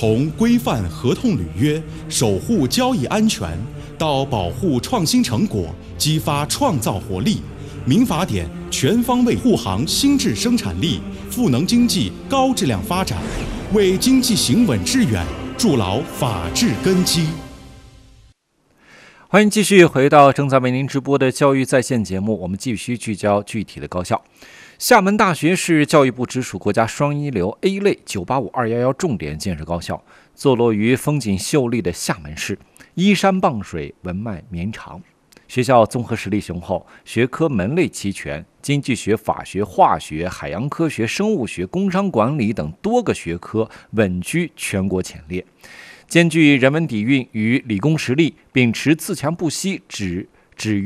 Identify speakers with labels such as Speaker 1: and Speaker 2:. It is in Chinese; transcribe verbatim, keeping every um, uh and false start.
Speaker 1: 从规范合同履约、守护交易安全，到保护创新成果、激发创造活力，民法典全方位护航新质生产力，赋能经济高质量发展，为经济行稳致远筑牢法治根基。
Speaker 2: 欢迎继续回到正在为您直播的教育在线节目，我们继续聚焦具体的高校。厦门大学是教育部直属国家双一流 A 类九八五二一一重点建设高校，坐落于风景秀丽的厦门市，依山傍水，文脉绵长。学校综合实力雄厚，学科门类齐全，经济学、法学、化学、海洋科学、生物学、工商管理等多个学科稳居全国前列，兼具人文底蕴与理工实力，秉持自强不息、止止于